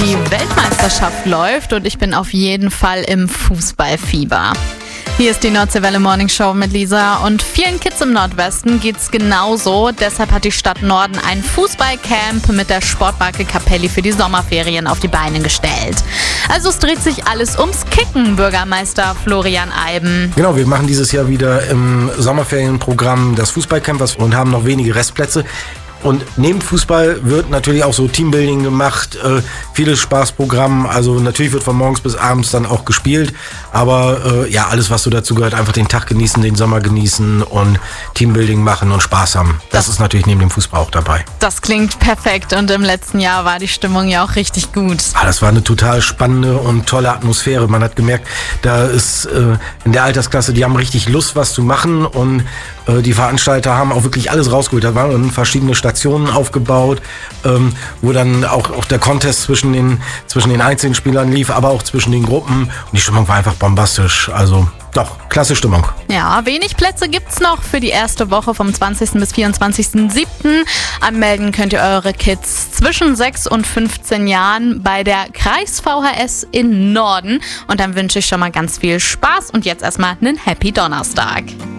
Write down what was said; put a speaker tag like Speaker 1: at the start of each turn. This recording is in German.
Speaker 1: die Weltmeisterschaft läuft und ich bin auf jeden Fall im Fußballfieber. Hier ist die Nordseewelle Morning Show mit Lisa und vielen Kids im Nordwesten geht's genauso. Deshalb hat die Stadt Norden ein Fußballcamp mit der Sportmarke Capelli für die Sommerferien auf die Beine gestellt. Also es dreht sich alles ums Kicken, Bürgermeister Florian Eiben.
Speaker 2: Genau, wir machen dieses Jahr wieder im Sommerferienprogramm das Fußballcamp und haben noch wenige Restplätze. Und neben Fußball wird natürlich auch so Teambuilding gemacht, viele Spaßprogramm. Also natürlich wird von morgens bis abends dann auch gespielt. Aber ja, alles, was so dazu gehört, einfach den Tag genießen, den Sommer genießen und Teambuilding machen und Spaß haben. Das ist natürlich neben dem Fußball auch dabei.
Speaker 1: Das klingt perfekt und im letzten Jahr war die Stimmung ja auch richtig gut.
Speaker 2: Das war eine total spannende und tolle Atmosphäre. Man hat gemerkt, da ist in der Altersklasse, die haben richtig Lust, was zu machen und die Veranstalter haben auch wirklich alles rausgeholt. Da waren verschiedene Stationen aufgebaut, wo dann auch der Contest zwischen den einzelnen Spielern lief, aber auch zwischen den Gruppen. Und die Stimmung war einfach bombastisch. Also doch, klasse Stimmung.
Speaker 1: Ja, wenig Plätze gibt's noch für die erste Woche vom 20. bis 24.07. Anmelden könnt ihr eure Kids zwischen 6 und 15 Jahren bei der Kreis-VHS in Norden. Und dann wünsche ich schon mal ganz viel Spaß und jetzt erstmal einen Happy Donnerstag.